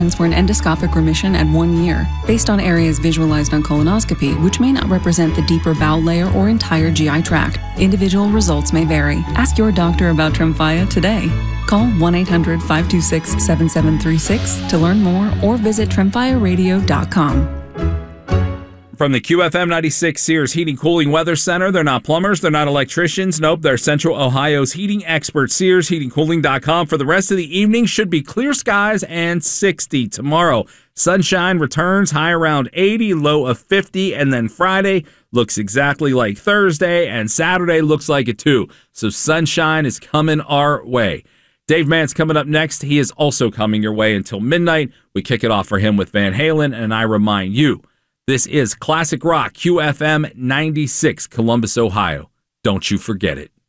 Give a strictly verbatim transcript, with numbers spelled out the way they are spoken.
for an endoscopic remission at one year, based on areas visualized on colonoscopy, which may not represent the deeper bowel layer or entire G I tract. Individual results may vary. Ask your doctor about Tremfya today. Call one eight hundred, five two six, seven seven three six to learn more or visit tremfya radio dot com. From the Q F M ninety-six Sears Heating Cooling Weather Center, they're not plumbers, they're not electricians. Nope, they're Central Ohio's heating experts. Sears Heating Cooling dot com. For the rest of the evening, should be clear skies and sixty. Tomorrow, sunshine returns, high around eighty, low of fifty. And then Friday looks exactly like Thursday, and Saturday looks like it too. So sunshine is coming our way. Dave Mann's coming up next. He is also coming your way until midnight. We kick it off for him with Van Halen, and I remind you, this is Classic Rock, Q F M ninety-six, Columbus, Ohio. Don't you forget it.